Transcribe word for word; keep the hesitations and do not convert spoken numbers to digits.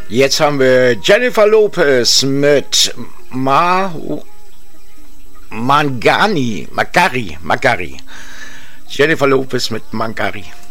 Jetzt haben wir Jennifer Lopez mit Ma Mangani, Magari, Magari. Jennifer Lopez mit Mangari.